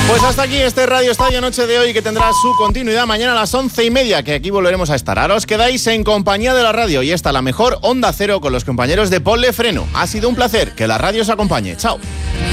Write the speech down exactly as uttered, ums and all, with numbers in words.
Pues hasta aquí este Radio Estadio Noche de hoy, que tendrá su continuidad mañana a las once y media, que aquí volveremos a estar. Ahora os quedáis en compañía de la radio y esta la mejor Onda Cero con los compañeros de Ponle Freno. Ha sido un placer, que la radio os acompañe. Chao.